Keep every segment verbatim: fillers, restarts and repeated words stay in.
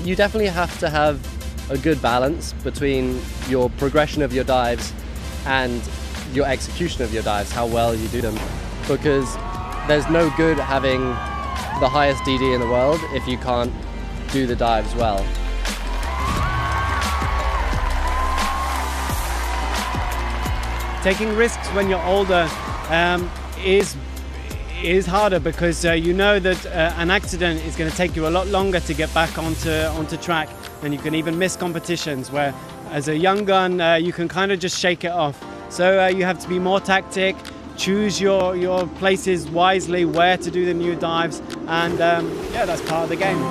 you definitely have to have a good balance between your progression of your dives and your execution of your dives, how well you do them, because there's no good having the highest D D in the world if you can't do the dives well. Taking risks when you're older um, is is harder because uh, you know that uh, an accident is going to take you a lot longer to get back onto onto track, and you can even miss competitions where as a young gun uh, you can kind of just shake it off. So uh, you have to be more tactic, choose your your places wisely, where to do the new dives, and um, yeah, that's part of the game.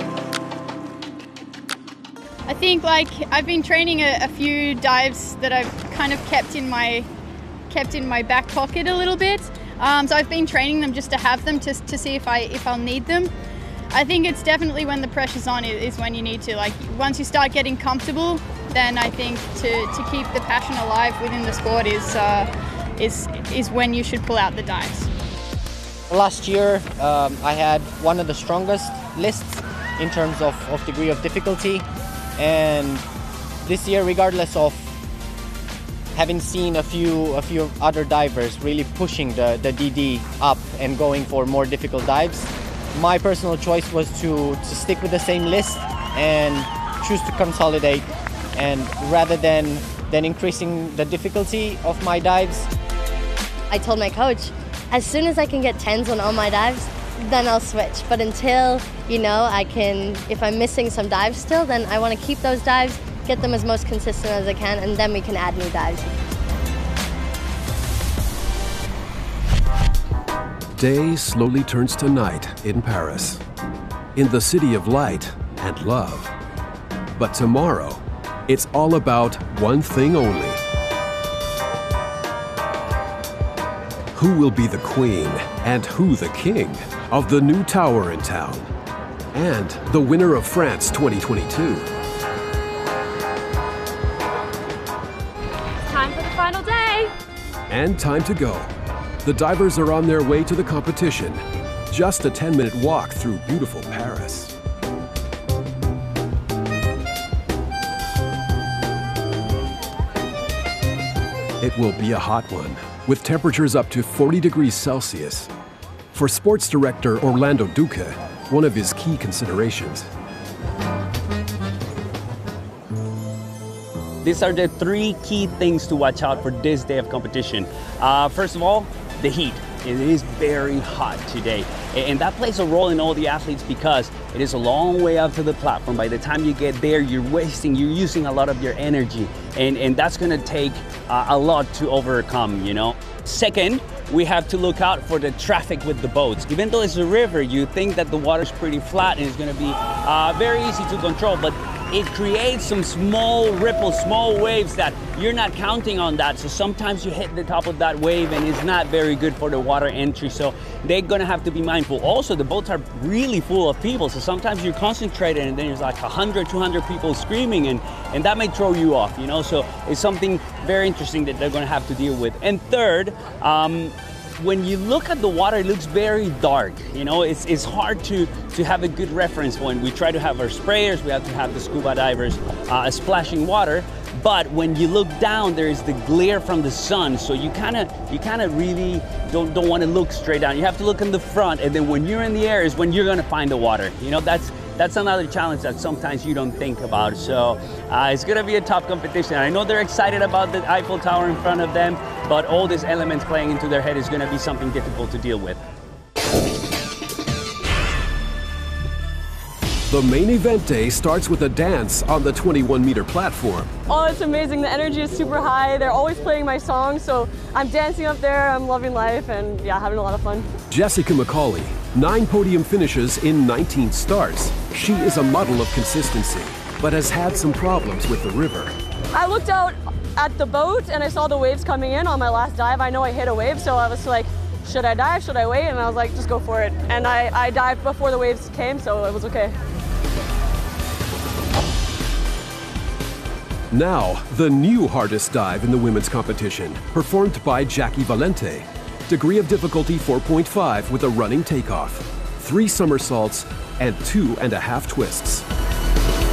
I think like I've been training a, a few dives that I've kind of kept in my kept in my back pocket a little bit. Um, so I've been training them just to have them to, to see if I if I'll need them. I think it's definitely when the pressure's on is when you need to. Like once you start getting comfortable, then I think to, to keep the passion alive within the sport is uh, is is when you should pull out the dives. Last year um, I had one of the strongest lists in terms of, of degree of difficulty, and this year, regardless of having seen a few a few other divers really pushing the, the D D up and going for more difficult dives, my personal choice was to, to stick with the same list and choose to consolidate, and rather than, than increasing the difficulty of my dives. I told my coach, as soon as I can get tens on all my dives, then I'll switch. But until, you know, I can, if I'm missing some dives still, then I want to keep those dives, get them as most consistent as I can, and then we can add new dives. Day slowly turns to night in Paris, in the city of light and love. But tomorrow, it's all about one thing only. Who will be the queen and who the king of the new tower in town? And the winner of France twenty twenty-two. Time for the final day. And time to go. The divers are on their way to the competition. Just a ten minute walk through beautiful Paris. It will be a hot one, with temperatures up to forty degrees Celsius. For sports director Orlando Duque, one of his key considerations. These are the three key things to watch out for this day of competition. Uh, first of all, the heat. It is very hot today, and that plays a role in all the athletes because it is a long way up to the platform. By the time you get there, you're wasting, you're using a lot of your energy, and, and that's gonna take uh, a lot to overcome, you know. Second, we have to look out for the traffic with the boats. Even though it's a river, you think that the water's pretty flat and it's gonna be uh, very easy to control, but it creates some small ripples, small waves that you're not counting on that. So sometimes you hit the top of that wave and it's not very good for the water entry. So they're gonna have to be mindful. Also, the boats are really full of people. So sometimes you're concentrated and then there's like one hundred, two hundred people screaming, and, and that may throw you off, you know? So it's something very interesting that they're gonna have to deal with. And third, um, when you look at the water, it looks very dark. You know, it's, it's hard to, to have a good reference point. We try to have our sprayers, we have to have the scuba divers uh, splashing water, but when you look down, there is the glare from the sun, so you kind of you kind of really don't, don't want to look straight down. You have to look in the front, and then when you're in the air is when you're going to find the water. You know, that's That's another challenge that sometimes you don't think about. So uh, it's gonna be a tough competition. I know they're excited about the Eiffel Tower in front of them, but all these elements playing into their head is gonna be something difficult to deal with. The main event day starts with a dance on the twenty-one meter platform. Oh, it's amazing. The energy is super high. They're always playing my songs, so I'm dancing up there, I'm loving life, and yeah, having a lot of fun. Jessica McCauley, nine podium finishes in nineteen starts. She is a model of consistency, but has had some problems with the river. I looked out at the boat and I saw the waves coming in on my last dive. I know I hit a wave, so I was like, should I dive, should I wait? And I was like, just go for it. And I, I dived before the waves came, so it was okay. Now, the new hardest dive in the women's competition, performed by Jackie Valente. Degree of difficulty four point five with a running takeoff, three somersaults, and two and a half twists.